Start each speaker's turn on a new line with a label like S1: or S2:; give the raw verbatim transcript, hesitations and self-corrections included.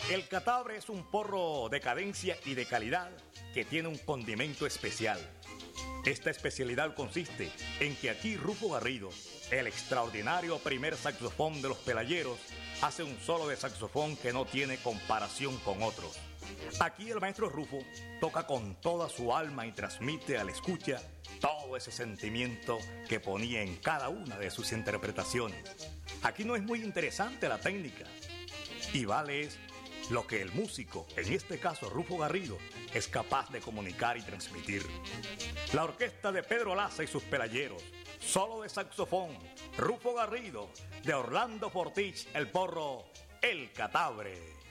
S1: El Catabre es un porro de cadencia y de calidad que tiene un condimento especial. Esta especialidad consiste en que aquí Rufo Garrido, el extraordinario primer saxofón de los pelayeros, hace un solo de saxofón que no tiene comparación con otros. Aquí el maestro Rufo toca con toda su alma y transmite al escucha todo ese sentimiento que ponía en cada una de sus interpretaciones. Aquí no es muy interesante la técnica, y vale es lo que el músico, en este caso Rufo Garrido, es capaz de comunicar y transmitir. La orquesta de Pedro Laza y sus pelayeros, solo de saxofón, Rufo Garrido, de Orlando Fortich, el porro El Catabre.